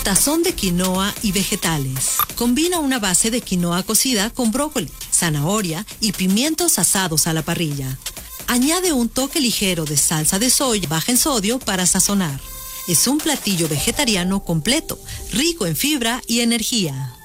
Tazón de quinoa y vegetales. Combina una base de quinoa cocida con brócoli, zanahoria y pimientos asados a la parrilla. Añade un toque ligero de salsa de soya baja en sodio para sazonar. Es un platillo vegetariano completo, rico en fibra y energía.